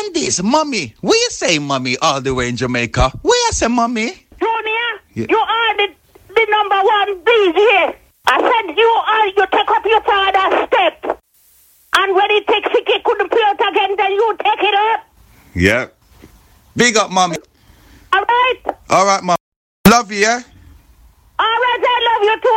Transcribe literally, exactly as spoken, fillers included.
me this, mommy. Where you say, mommy, all the way in Jamaica? Where you say, mommy? Junior, Yeah. you are the, the number one D J. I said you are, you take up your father's step. And when he takes it, he couldn't play it again, then you take it up. Yeah. Big up, mommy. All right? All right, mom. Love you, yeah? All right, I love you too.